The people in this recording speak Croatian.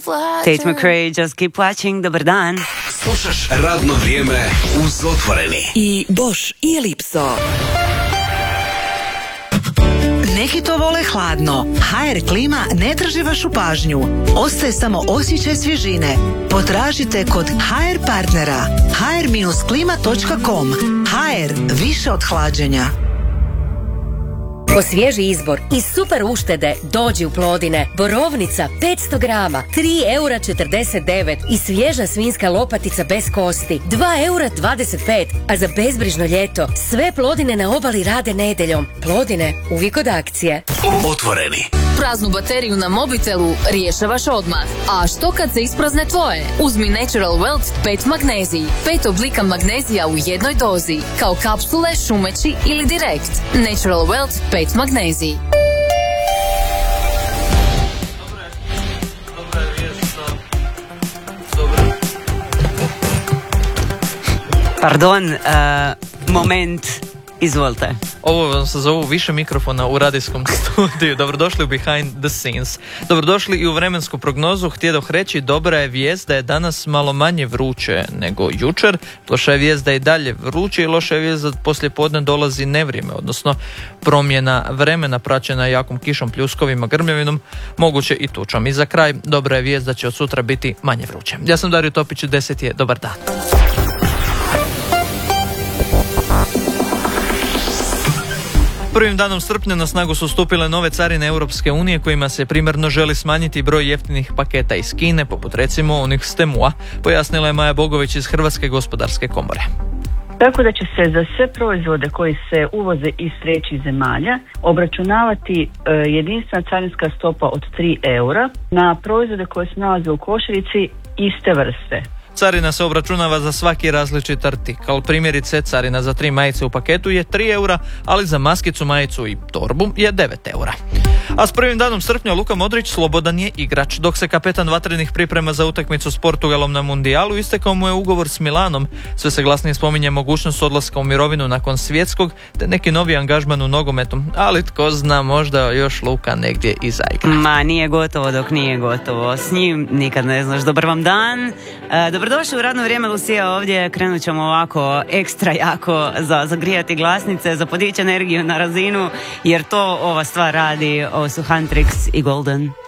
Tate McRae, Just Keep Watching, dobar dan. Slušaš Radno vrijeme uz Otvoreni. I Bosch i Lipso. Neki to vole hladno. HR klima ne traži vašu pažnju. Ostaje samo osjećaj svježine. Potražite kod HR partnera. hr-klima.com. HR, više od hlađenja. Po svježi izbor i super uštede dođi u Plodine. Borovnica 500 grama, 3,49 € i svježa svinjska lopatica bez kosti, 2,25 €, a za bezbrižno ljeto sve Plodine na obali rade nedjeljom. Plodine, uvijek od akcije. Otvoreni. Praznu bateriju na mobitelu rješavaš odmah. A što kad se isprazne tvoje? Uzmi Natural Wealth 5 magnezij. 5 oblika magnezija u jednoj dozi. Kao kapsule, šumeći ili direkt. Natural Wealth 5 magnezij. Pardon, moment, izvolite. Ovo se zovu više mikrofona u radijskom studiju. Dobrodošli u Behind the Scenes. Dobrodošli i u vremensku prognozu. Htjedoh reći, dobra je vijest da je danas malo manje vruće nego jučer. Loša je vijest da je dalje vruće i loša je vijest da poslijepodne dolazi nevrijeme, odnosno promjena vremena praćena jakom kišom, pljuskovima, grmljavinom, moguće i tučom. I za kraj, dobra je vijest da će od sutra biti manje vruće. Ja sam Dario Topić, 10 je, dobar dan. Prvim danom srpnja na snagu su stupile nove carine Europske unije kojima se primarno želi smanjiti broj jeftinih paketa iz Kine, poput recimo onih s Temua, pojasnila je Maja Bogović iz Hrvatske gospodarske komore. Tako da će se za sve proizvode koji se uvoze iz trećih zemalja obračunavati jedinstvena carinska stopa od 3 € na proizvode koje se nalaze u košarici iste vrste. Carina se obračunava za svaki različit artikal. Primjerice, carina za 3 majice u paketu je 3 €, ali za maskicu, majicu i torbu je 9 €. A s prvim danom srpnja Luka Modrić slobodan je igrač. Dok se kapetan vatrenih priprema za utakmicu s Portugalom na mundijalu, istekao mu je ugovor s Milanom. Sve se glasnije spominje mogućnost odlaska u mirovinu nakon svjetskog, te neki novi angažman u nogometu. Ali tko zna, možda još Luka negdje i zaigra. Ma, nije gotovo dok nije gotovo. S njim nikad ne znaš. Dobar vam dan. Dobrodošli u Radno vrijeme, Lucija, ovdje krenut ćemo ovako ekstra jako za zagrijati glasnice, za podići energiju na razinu, jer to ova stvar radi. Ovo su Huntrix i Golden.